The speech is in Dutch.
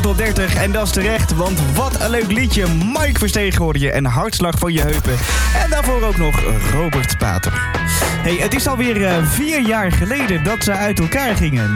tot 30 en dat is terecht, want wat een leuk liedje. Mike Verstegen hoorde je en Hartslag van je heupen. En daarvoor ook nog Robert Pater. Hey, het is alweer 4 jaar geleden dat ze uit elkaar gingen.